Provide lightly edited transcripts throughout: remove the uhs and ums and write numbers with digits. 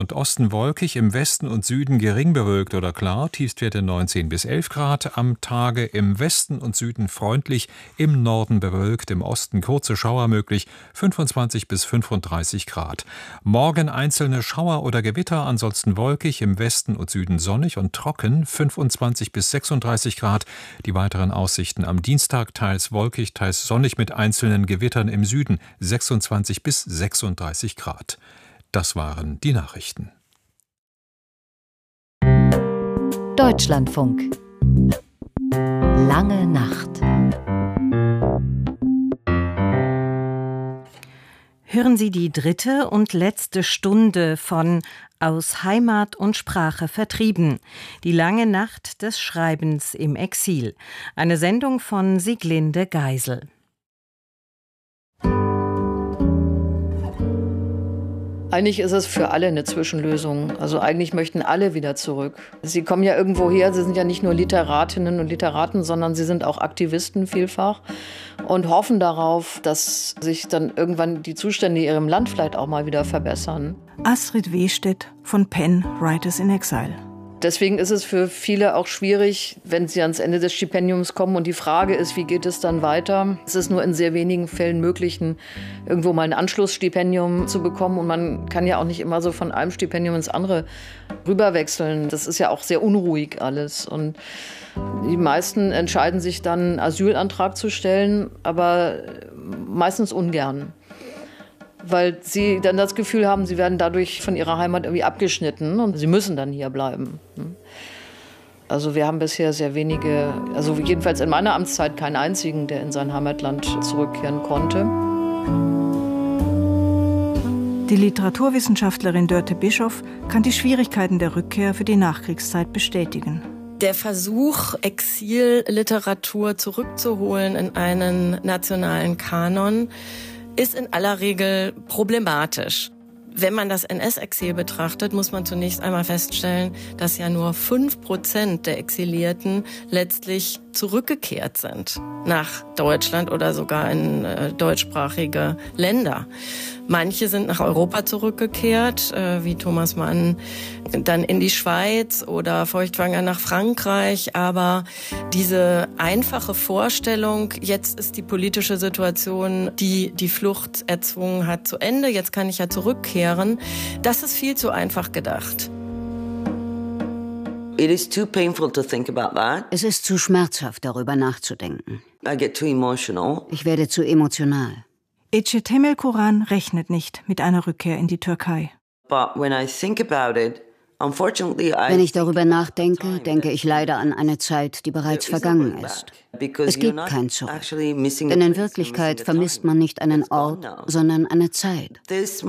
und Osten wolkig, im Westen und Süden gering bewölkt oder klar, Tiefstwerte 19 bis 11 Grad. Am Tage im Westen und Süden freundlich, im Norden bewölkt, im Osten kurze Schauer möglich, 25 bis 35 Grad. Morgen einzelne Schauer oder Gewitter, ansonsten wolkig, im Westen und Süden sonnig und trocken, 25 bis 36 Grad. Die weiteren Aussichten am Dienstag teils wolkig, teils sonnig mit einzelnen Gewittern im Süden, 26 bis 36 Grad. Das waren die Nachrichten. Deutschlandfunk. Lange Nacht. Hören Sie die dritte und letzte Stunde von Aus Heimat und Sprache vertrieben. Die lange Nacht des Schreibens im Exil. Eine Sendung von Sieglinde Geisel. Eigentlich ist es für alle eine Zwischenlösung. Also eigentlich möchten alle wieder zurück. Sie kommen ja irgendwo her, sie sind ja nicht nur Literatinnen und Literaten, sondern sie sind auch Aktivisten vielfach und hoffen darauf, dass sich dann irgendwann die Zustände in ihrem Land vielleicht auch mal wieder verbessern. Astrid Westedt von PEN Writers in Exile. Deswegen ist es für viele auch schwierig, wenn sie ans Ende des Stipendiums kommen und die Frage ist, wie geht es dann weiter? Es ist nur in sehr wenigen Fällen möglich, irgendwo mal ein Anschlussstipendium zu bekommen und man kann ja auch nicht immer so von einem Stipendium ins andere rüberwechseln. Das ist ja auch sehr unruhig alles und die meisten entscheiden sich dann, einen Asylantrag zu stellen, aber meistens ungern. Weil sie dann das Gefühl haben, sie werden dadurch von ihrer Heimat irgendwie abgeschnitten und sie müssen dann hier bleiben. Also wir haben bisher sehr wenige, also jedenfalls in meiner Amtszeit keinen einzigen, der in sein Heimatland zurückkehren konnte. Die Literaturwissenschaftlerin Dörte Bischoff kann die Schwierigkeiten der Rückkehr für die Nachkriegszeit bestätigen. Der Versuch, Exilliteratur zurückzuholen in einen nationalen Kanon, ist in aller Regel problematisch. Wenn man das NS-Exil betrachtet, muss man zunächst einmal feststellen, dass ja nur 5% der Exilierten letztlich zurückgekehrt sind nach Deutschland oder sogar in deutschsprachige Länder. Manche sind nach Europa zurückgekehrt, wie Thomas Mann, dann in die Schweiz oder Feuchtwanger nach Frankreich. Aber diese einfache Vorstellung, jetzt ist die politische Situation, die die Flucht erzwungen hat, zu Ende, jetzt kann ich ja zurückkehren, das ist viel zu einfach gedacht. Es ist zu schmerzhaft, darüber nachzudenken. Ich werde zu emotional. Ece Temel-Koran rechnet nicht mit einer Rückkehr in die Türkei. Wenn ich darüber nachdenke, denke ich leider an eine Zeit, die bereits vergangen ist. Es gibt kein Zurück. Denn in Wirklichkeit vermisst man nicht einen Ort, sondern eine Zeit. Das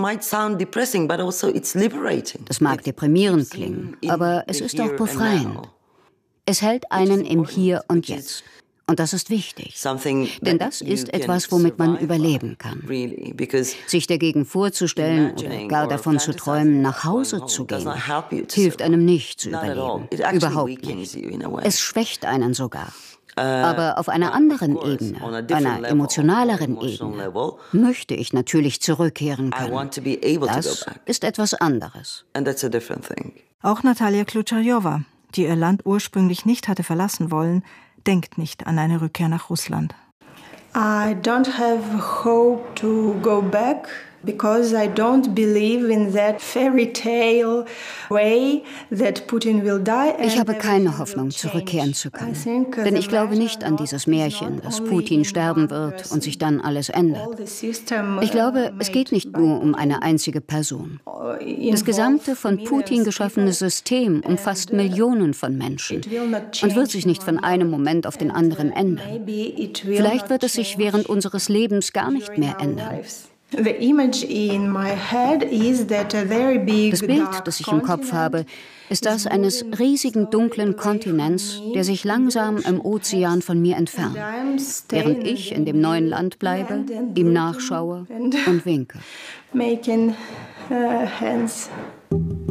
mag deprimierend klingen, aber es ist auch befreiend. Es hält einen im Hier und Jetzt. Und das ist wichtig, denn das ist etwas, womit man überleben kann. Sich dagegen vorzustellen oder gar davon zu träumen, nach Hause zu gehen, hilft einem nicht zu überleben. Überhaupt nicht. Es schwächt einen sogar. Aber auf einer anderen Ebene, einer emotionaleren Ebene, möchte ich natürlich zurückkehren können. Das ist etwas anderes. Auch Natalia Kluchajowa, die ihr Land ursprünglich nicht hatte verlassen wollen, denkt nicht an eine Rückkehr nach Russland. I don't have hope to go back because I don't believe in that fairy tale way that Putin will die. Ich habe keine Hoffnung, zurückkehren zu können. Denn ich glaube nicht an dieses Märchen, dass Putin sterben wird und sich dann alles ändert. Ich glaube, es geht nicht nur um eine einzige Person. Das gesamte von Putin geschaffene System umfasst Millionen von Menschen und wird sich nicht von einem Moment auf den anderen ändern. Vielleicht wird es sich während unseres Lebens gar nicht mehr ändern. Das Bild, das ich im Kopf habe, ist das eines riesigen dunklen Kontinents, der sich langsam im Ozean von mir entfernt, während ich in dem neuen Land bleibe, ihm nachschaue und winke.